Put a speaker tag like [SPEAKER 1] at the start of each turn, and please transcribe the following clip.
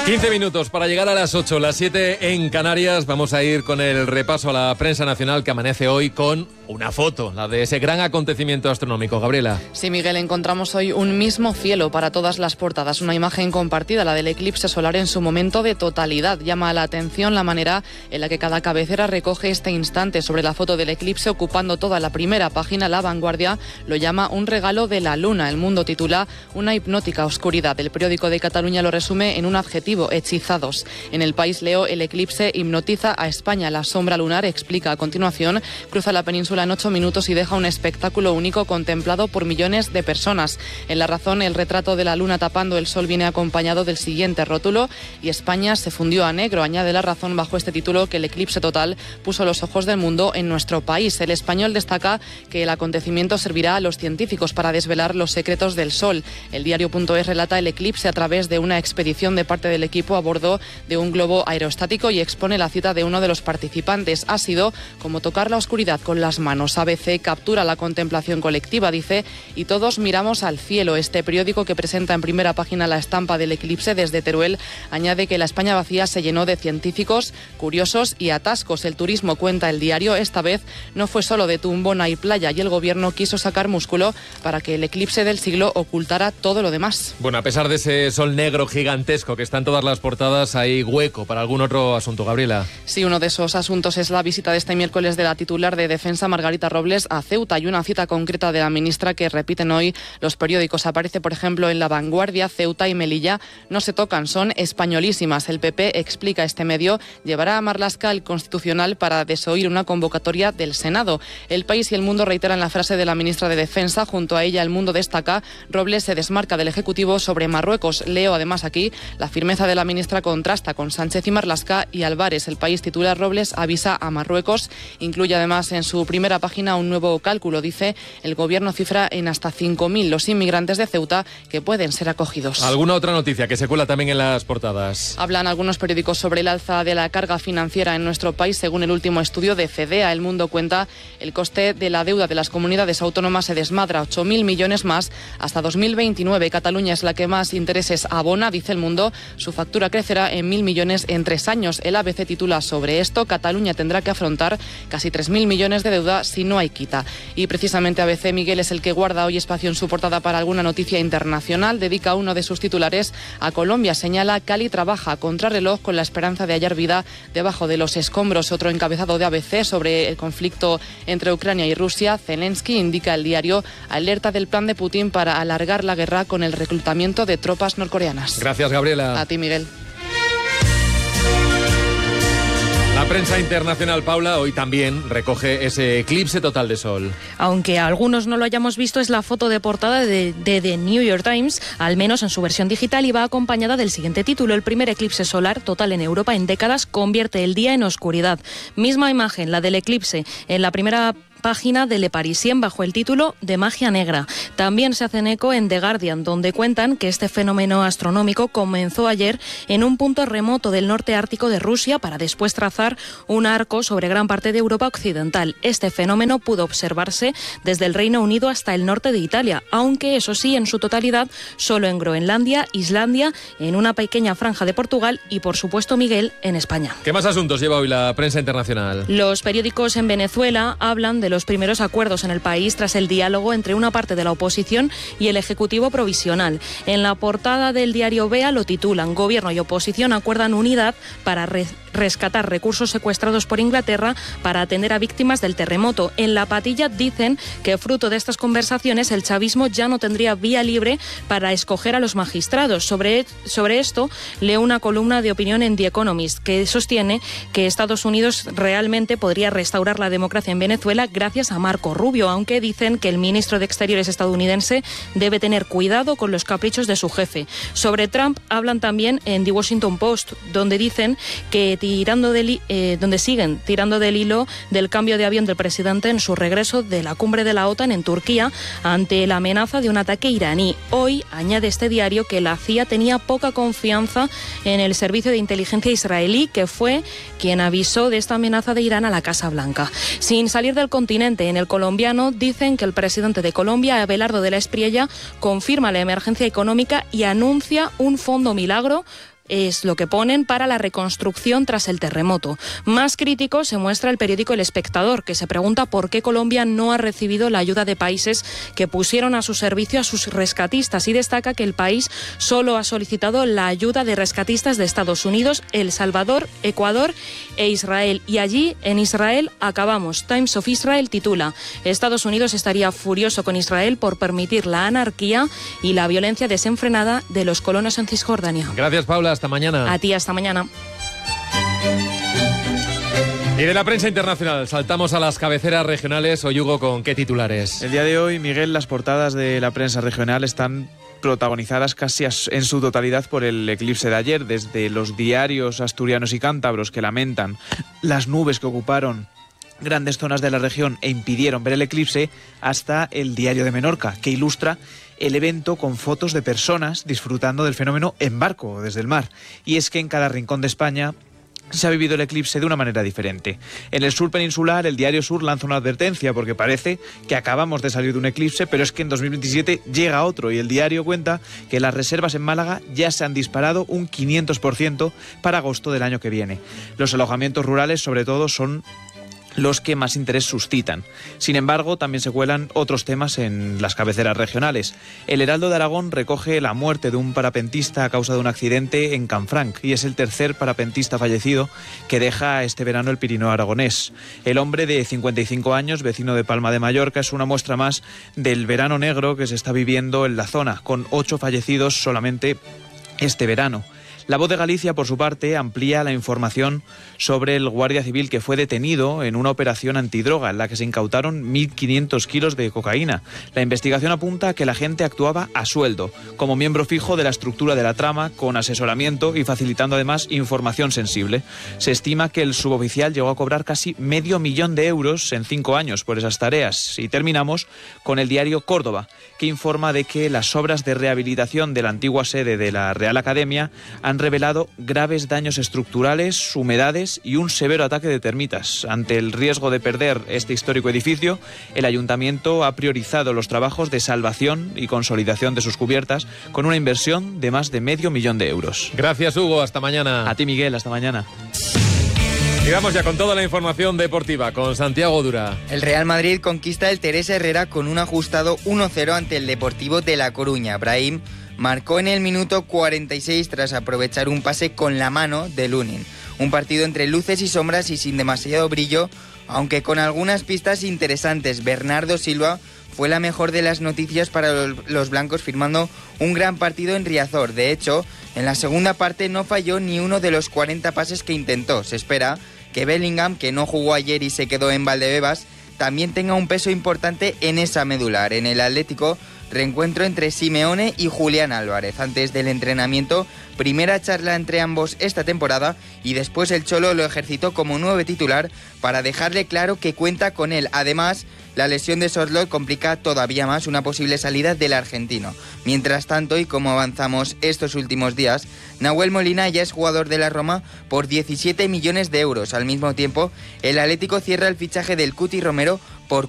[SPEAKER 1] 15 minutos para llegar a las 8, las 7 en Canarias. Vamos a ir con el repaso a la prensa nacional que amanece hoy con una foto, la de ese gran acontecimiento astronómico. Gabriela.
[SPEAKER 2] Sí, Miguel, encontramos hoy un mismo cielo para todas las portadas. Una imagen compartida, la del eclipse solar en su momento de totalidad. Llama la atención la manera en la que cada cabecera recoge este instante. Sobre la foto del eclipse, ocupando toda la primera página, La Vanguardia lo llama un regalo de la luna. El Mundo titula una hipnótica oscuridad. El periódico de Cataluña lo resume en un adjetivo: hechizados. En El País leo: el eclipse hipnotiza a España. La sombra lunar, explica a continuación, cruza la península en 8 minutos y deja un espectáculo único contemplado por millones de personas. En La Razón, el retrato de la luna tapando el sol viene acompañado del siguiente rótulo: y España se fundió a negro. Añade La Razón bajo este título que el eclipse total puso los ojos del mundo en nuestro país. El Español destaca que el acontecimiento servirá a los científicos para desvelar los secretos del sol. El diario.es relata el eclipse a través de una expedición de parte del equipo a bordo de un globo aerostático y expone la cita de uno de los participantes. Ha sido como tocar la oscuridad con las manos. ABC captura la contemplación colectiva, dice, y todos miramos al cielo. Este periódico, que presenta en primera página la estampa del eclipse desde Teruel, añade que la España vacía se llenó de científicos, curiosos y atascos. El turismo, cuenta el diario, esta vez no fue solo de tumbona y playa, y el gobierno quiso sacar músculo para que el eclipse del siglo ocultara todo lo demás.
[SPEAKER 1] Bueno, a pesar de ese sol negro gigantesco que está en todas las portadas, hay hueco para algún otro asunto, Gabriela.
[SPEAKER 2] Sí, uno de esos asuntos es la visita de este miércoles de la titular de Defensa, Margarita Robles, a Ceuta, y una cita concreta de la ministra que repiten hoy los periódicos. Aparece, por ejemplo, en La Vanguardia: Ceuta y Melilla no se tocan, son españolísimas. El PP, explica este medio, llevará a Marlaska al Constitucional para desoír una convocatoria del Senado. El País y El Mundo reiteran la frase de la ministra de Defensa. Junto a ella, El Mundo destaca: Robles se desmarca del Ejecutivo sobre Marruecos. Leo además aquí: la firmeza de la ministra contrasta con Sánchez y Marlaska y Álvarez. El País titula: Robles avisa a Marruecos. Incluye además en su primera página un nuevo cálculo. Dice: el gobierno cifra en hasta 5.000 los inmigrantes de Ceuta que pueden ser acogidos.
[SPEAKER 1] ¿Alguna otra noticia que se cuela también en las portadas?
[SPEAKER 2] Hablan algunos periódicos sobre el alza de la carga financiera en nuestro país. Según el último estudio de FEDEA, El Mundo cuenta: el coste de la deuda de las comunidades autónomas se desmadra, 8.000 millones más hasta 2029. Cataluña es la que más intereses abona, dice El Mundo. Su factura crecerá en 1.000 millones en 3 años. El ABC titula sobre esto: Cataluña tendrá que afrontar casi 3.000 millones de deuda si no hay quita. Y precisamente ABC, Miguel, es el que guarda hoy espacio en su portada para alguna noticia internacional. Dedica uno de sus titulares a Colombia. Señala: Cali trabaja a contrarreloj con la esperanza de hallar vida debajo de los escombros. Otro encabezado de ABC sobre el conflicto entre Ucrania y Rusia: Zelensky, indica el diario, alerta del plan de Putin para alargar la guerra con el reclutamiento de tropas norcoreanas.
[SPEAKER 1] Gracias, Gabriela.
[SPEAKER 2] A ti, Miguel.
[SPEAKER 1] La prensa internacional, Paula, hoy también recoge ese eclipse total de sol.
[SPEAKER 3] Aunque algunos no lo hayamos visto, es la foto de portada de The New York Times, al menos en su versión digital, y va acompañada del siguiente título: el primer eclipse solar total en Europa en décadas convierte el día en oscuridad. Misma imagen, la del eclipse, en la primera página de Le Parisien bajo el título de Magia Negra. También se hacen eco en The Guardian, donde cuentan que este fenómeno astronómico comenzó ayer en un punto remoto del norte ártico de Rusia para después trazar un arco sobre gran parte de Europa occidental. Este fenómeno pudo observarse desde el Reino Unido hasta el norte de Italia, aunque eso sí, en su totalidad, solo en Groenlandia, Islandia, en una pequeña franja de Portugal y, por supuesto, Miguel, en España.
[SPEAKER 1] ¿Qué más asuntos lleva hoy la prensa internacional?
[SPEAKER 3] Los periódicos en Venezuela hablan de los primeros acuerdos en el país tras el diálogo entre una parte de la oposición y el Ejecutivo Provisional. En la portada del diario Vea lo titulan: Gobierno y oposición acuerdan unidad para rescatar recursos secuestrados por Inglaterra para atender a víctimas del terremoto. En La Patilla dicen que fruto de estas conversaciones el chavismo ya no tendría vía libre para escoger a los magistrados. Sobre esto leo una columna de opinión en The Economist que sostiene que Estados Unidos realmente podría restaurar la democracia en Venezuela gracias a Marco Rubio, aunque dicen que el ministro de Exteriores estadounidense debe tener cuidado con los caprichos de su jefe. Sobre Trump hablan también en The Washington Post, donde dicen que donde siguen tirando del hilo del cambio de avión del presidente en su regreso de la cumbre de la OTAN en Turquía ante la amenaza de un ataque iraní. Hoy añade este diario que la CIA tenía poca confianza en el servicio de inteligencia israelí, que fue quien avisó de esta amenaza de Irán a la Casa Blanca. Sin salir del continente, en El Colombiano dicen que el presidente de Colombia, Abelardo de la Espriella, confirma la emergencia económica y anuncia un fondo milagro es lo que ponen para la reconstrucción tras el terremoto. Más crítico se muestra el periódico El Espectador, que se pregunta por qué Colombia no ha recibido la ayuda de países que pusieron a su servicio a sus rescatistas, y destaca que el país solo ha solicitado la ayuda de rescatistas de Estados Unidos, El Salvador, Ecuador e Israel. Y allí, en Israel, acabamos. Times of Israel titula: Estados Unidos estaría furioso con Israel por permitir la anarquía y la violencia desenfrenada de los colonos en Cisjordania.
[SPEAKER 1] Gracias, Paula. Hasta mañana.
[SPEAKER 3] A ti, hasta mañana.
[SPEAKER 1] Y de la prensa internacional, saltamos a las cabeceras regionales. Hoy, Hugo, ¿con qué titulares?
[SPEAKER 4] El día de hoy, Miguel, las portadas de la prensa regional están protagonizadas casi en su totalidad por el eclipse de ayer, desde los diarios asturianos y cántabros que lamentan las nubes que ocuparon grandes zonas de la región e impidieron ver el eclipse, hasta el Diario de Menorca, que ilustra el evento con fotos de personas disfrutando del fenómeno en barco desde el mar. Y es que en cada rincón de España se ha vivido el eclipse de una manera diferente. En el sur peninsular, el Diario Sur lanza una advertencia porque parece que acabamos de salir de un eclipse, pero es que en 2027 llega otro, y el diario cuenta que las reservas en Málaga ya se han disparado un 500% para agosto del año que viene. Los alojamientos rurales, sobre todo, son los que más interés suscitan. Sin embargo, también se cuelan otros temas en las cabeceras regionales. El Heraldo de Aragón recoge la muerte de un parapentista a causa de un accidente en Canfranc, y es el tercer parapentista fallecido que deja este verano el Pirineo aragonés. El hombre de 55 años, vecino de Palma de Mallorca, es una muestra más del verano negro que se está viviendo en la zona, con 8 fallecidos solamente este verano. La Voz de Galicia, por su parte, amplía la información sobre el guardia civil que fue detenido en una operación antidroga en la que se incautaron 1.500 kilos de cocaína. La investigación apunta a que la gente actuaba a sueldo, como miembro fijo de la estructura de la trama, con asesoramiento y facilitando además información sensible. Se estima que el suboficial llegó a cobrar casi $500,000 en 5 años por esas tareas. Y terminamos con el diario Córdoba, que informa de que las obras de rehabilitación de la antigua sede de la Real Academia han revelado graves daños estructurales, humedades y un severo ataque de termitas. Ante el riesgo de perder este histórico edificio, el ayuntamiento ha priorizado los trabajos de salvación y consolidación de sus cubiertas con una inversión de más de €500,000.
[SPEAKER 1] Gracias, Hugo. Hasta mañana.
[SPEAKER 4] A ti, Miguel. Hasta mañana.
[SPEAKER 1] Y vamos ya con toda la información deportiva con Santiago Dura.
[SPEAKER 5] El Real Madrid conquista el Teresa Herrera con un ajustado 1-0 ante el Deportivo de La Coruña. Brahim marcó en el minuto 46 tras aprovechar un pase con la mano de Lunin. Un partido entre luces y sombras y sin demasiado brillo, aunque con algunas pistas interesantes. Bernardo Silva fue la mejor de las noticias para los blancos, firmando un gran partido en Riazor. De hecho, en la segunda parte no falló ni uno de los 40 pases que intentó. Se espera que Bellingham, que no jugó ayer y se quedó en Valdebebas, también tenga un peso importante en esa medular. En el Atlético, reencuentro entre Simeone y Julián Álvarez. Antes del entrenamiento, primera charla entre ambos esta temporada, y después el Cholo lo ejercitó como 9 titular para dejarle claro que cuenta con él. Además, la lesión de Sorloth complica todavía más una posible salida del argentino. Mientras tanto, y como avanzamos estos últimos días, Nahuel Molina ya es jugador de la Roma por 17 millones de euros. Al mismo tiempo, el Atlético cierra el fichaje del Cuti Romero